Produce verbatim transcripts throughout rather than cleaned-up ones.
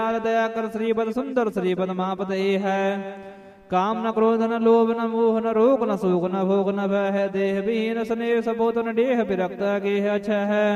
दयाल दया कर श्रीपद सुंदर श्रीपद महापद ए है। काम न क्रोध न लोभ न मोह न रोग न शोक न भोग न भय है। देह विहीन स्नेह सबोत न देह विरक्त गेह अच्छा है।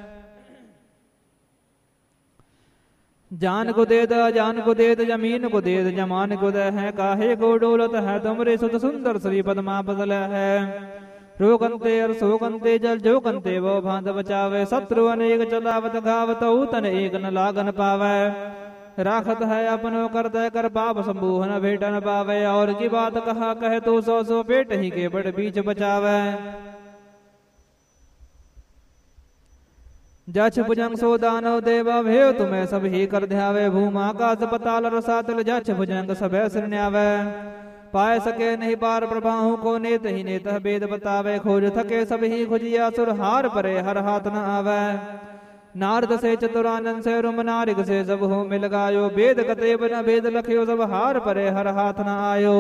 जान को दे द जान को दे द जमीन को दे द जमान को दे है। काहे को डोलत है तुमरे सुत सुंदर श्रीपद महापद है। रोकंते और शोकंते जल जोकंते वो भांत बचावे। शत्रु अनेक चलावत घावत तन एक न लागन पावे। राखत है अपनो करत कर पाप समूह न भेट न पावे। और की बात कहा कहे तो सौ सौ पेट ही के बड़ बीच बचावे। जछ भुजंग सो दानव देवा भेव तुम्हें सब ही कर ध्यावे। भूमा आकाश पताल रसातल जछ भुजंग सब श्रृण्यावे। पाए सके नहीं पार प्रभाहु को नेत ही नेत वेद बतावे। खोज थके सब ही खुजिया सुर हार परे हर हाथ न आवे। नारद से चतुरानंद से रुम नारिक से सब हो मिल गायो। वेद कते बिना वेद लख्यो सब हार परे हर हाथ न आयो।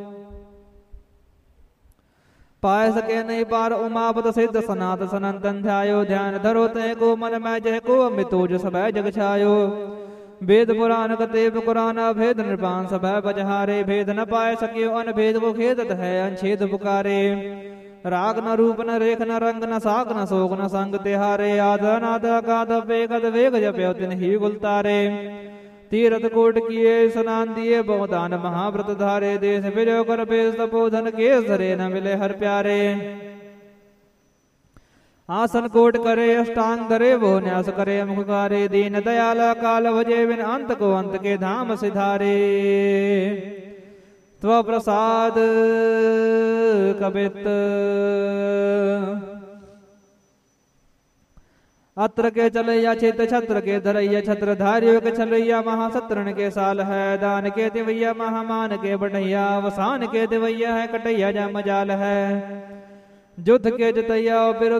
पाए सके नहीं पार उमापद सिद्ध सनात सनंतन ध्यायो। ध्यान धरो ते को मन में जय को अमितोज सब जग छायो। वेद पुराण कतेब कुरान भेद नृपान सब बजहारे। भेद न पाए सके अन भेद को खेदत है अनछेद पुकारे। राग न रूप न रेख न रंग न साग न शोक न संग तिहारे। आद नाद गाद वेगद वेग जप्यो तिन ही गुलतारे। तीरथ कोट किए स्नान दिए बहुदान महाव्रत धारे। देश विजय कर बेस तपोधन के सरे न मिले हर प्यारे। आसन कोट करे अष्टांग धरे वो न्यास करे मुखकारे। दीन दयाल काल भजे बिन अंत को अंत के धाम सिधारे। त्व प्रसाद कबित अत्र के चलैया चित छत्र के धरैया। छत्र धारियों के चलैया महासत्रण के साल है। दान के दिवैया महामान के बढ़ैया। वसान के दिवैया है कटैया जा मजाल है। युद्ध के जतैया